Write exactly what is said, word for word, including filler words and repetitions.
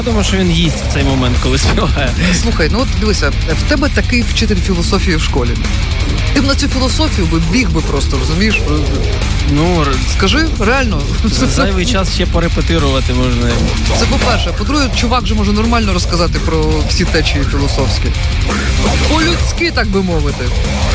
Я думаю, що він їсть в цей момент, коли співає. Слухай, ну от дивися, в тебе такий вчитель філософії в школі. Ти б на цю філософію би біг би просто, розумієш? Ну, скажи, реально. Зайвий час ще порепетирувати можна. Це по-перше. По-друге, чувак же може нормально розказати про всі течії філософські. По-людськи, так би мовити.